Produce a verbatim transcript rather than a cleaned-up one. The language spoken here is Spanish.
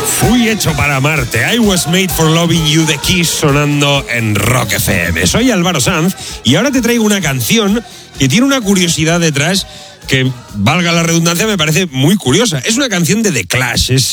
Fui hecho para amarte. I was made for loving you, The Kiss, sonando en Rock F M. Soy Álvaro Sanz y ahora te traigo una canción que tiene una curiosidad detrás que, valga la redundancia, me parece muy curiosa. Es una canción de The Clash. Es